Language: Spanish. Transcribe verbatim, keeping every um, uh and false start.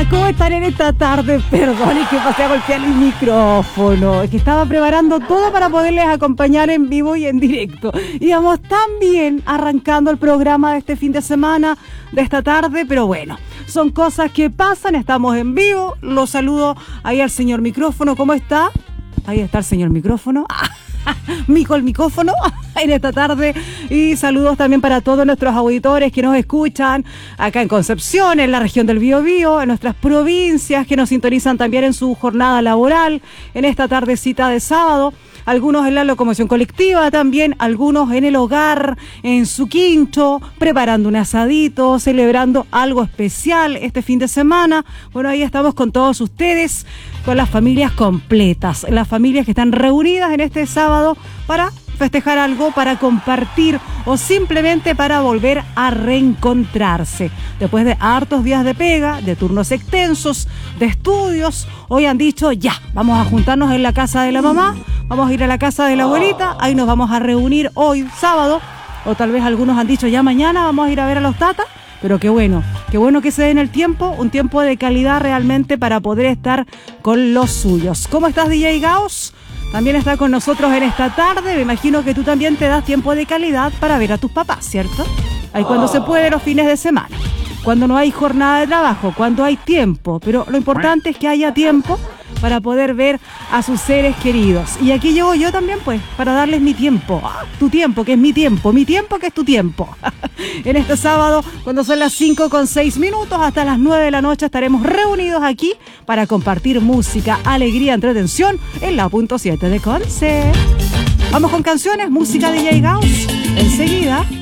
¿cómo están en esta tarde? Perdón, es que pasé a golpear el micrófono. Es que estaba preparando todo para poderles acompañar en vivo y en directo. Íbamos tan bien arrancando el programa de este fin de semana, de esta tarde, pero bueno, son cosas que pasan, estamos en vivo. Lo saludo ahí al señor micrófono. ¿Cómo está? Ahí está el señor micrófono. Mico el micrófono en esta tarde. Y saludos también para todos nuestros auditores que nos escuchan acá en Concepción, en la región del Biobío, en nuestras provincias, que nos sintonizan también en su jornada laboral, en esta tardecita de sábado. Algunos en la locomoción colectiva también, algunos en el hogar, en su quincho, preparando un asadito, celebrando algo especial este fin de semana. Bueno, ahí estamos con todos ustedes, con las familias completas, las familias que están reunidas en este sábado para festejar algo, para compartir o simplemente para volver a reencontrarse. Después de hartos días de pega, de turnos extensos, de estudios, hoy han dicho ya, vamos a juntarnos en la casa de la mamá, vamos a ir a la casa de la abuelita, ahí nos vamos a reunir hoy sábado, o tal vez algunos han dicho ya mañana vamos a ir a ver a los tatas. Pero qué bueno, qué bueno que se den el tiempo, un tiempo de calidad realmente para poder estar con los suyos. ¿Cómo estás, D J Gauss? También está con nosotros en esta tarde. Me imagino que tú también te das tiempo de calidad para ver a tus papás, ¿cierto? Ahí cuando se puede los fines de semana, cuando no hay jornada de trabajo, cuando hay tiempo. Pero lo importante es que haya tiempo para poder ver a sus seres queridos. Y aquí llego yo también, pues, para darles mi tiempo. Ah, tu tiempo, que es mi tiempo. Mi tiempo, que es tu tiempo. En este sábado, cuando son las cinco con seis minutos, hasta las nueve de la noche estaremos reunidos aquí para compartir música, alegría, entretención en la punto siete de Conce. Vamos con canciones, música de D J Gauss. Enseguida.